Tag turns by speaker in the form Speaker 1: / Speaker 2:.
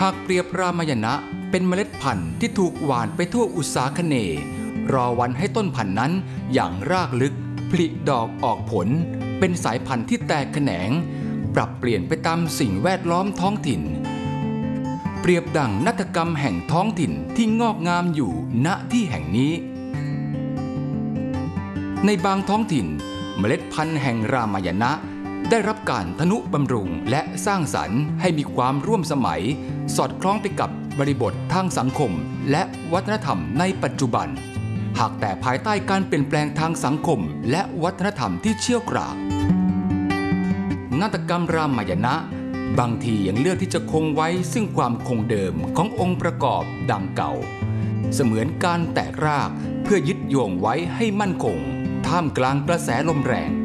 Speaker 1: หากเปรียบรามายณะเป็นเมล็ดพันธุ์ที่ถูกหว่านไปทั่วอุษาคเนย์รอวันให้ต้นพันธุ์นั้นอย่างรากลึกผลิดอกออกผลเป็นสายพันธุ์ที่แตกแขนงปรับเปลี่ยนไปตามสิ่งแวดล้อมท้องถิ่นเปรียบดั่งนาฏกรรมแห่งท้องถิ่นที่งอกงามอยู่ณที่แห่งนี้ในบางท้องถิ่นเมล็ดพันธุ์แห่งรามายณะได้รับการทนุบำรุงและสร้างสรรค์ให้มีความร่วมสมัยสอดคล้องไปกับบริบททางสังคมและวัฒนธรรมในปัจจุบันหากแต่ภายใต้การเปลี่ยนแปลงทางสังคมและวัฒนธรรมที่เชี่ยวกรากนาฏกรรมรามายณะบางทียังเลือกที่จะคงไว้ซึ่งความคงเดิมขององค์ประกอบดังเก่าเสมือนการแตกรากเพื่อยึดโยงไว้ให้มั่นคงท่ามกลางกระแสลมแรง